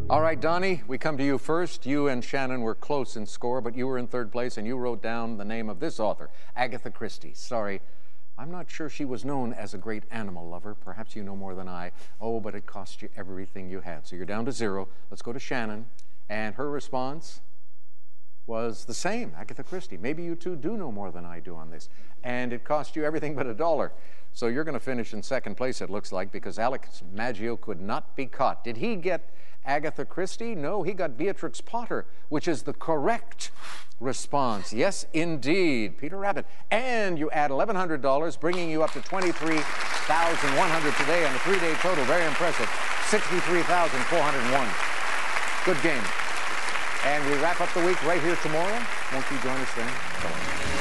All right, Donnie, we come to you first. You and Shannon were close in score, but you were in third place, and you wrote down the name of this author, Agatha Christie. Sorry, I'm not sure she was known as a great animal lover. Perhaps you know more than I. Oh, but it cost you everything you had. So you're down to 0. Let's go to Shannon. And her response was the same, Agatha Christie. Maybe you two do know more than I do on this. And it cost you everything but $1. So you're going to finish in second place, it looks like, because Alex Maggio could not be caught. Did he get Agatha Christie? No, he got Beatrix Potter, which is the correct response. Yes, indeed, Peter Rabbit. And you add $1,100, bringing you up to $23,100 today on the 3-day total. Very impressive. $63,401. Good game. And we wrap up the week right here tomorrow. Won't you join us then?